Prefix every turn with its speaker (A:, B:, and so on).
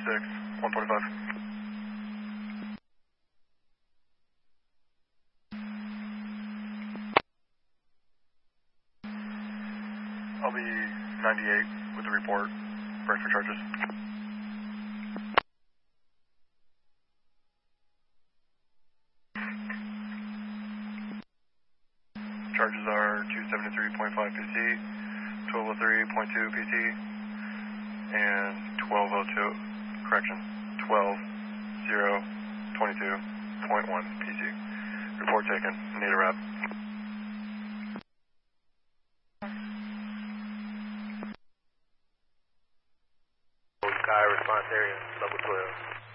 A: 6, 125. I'll be 98 with the report. Break for charges. Charges are 273.5 PC, 1203.2 PC, and 1202, correction, 12022.1 PC. Report taken. Need a wrap.
B: Sky response area, level 12.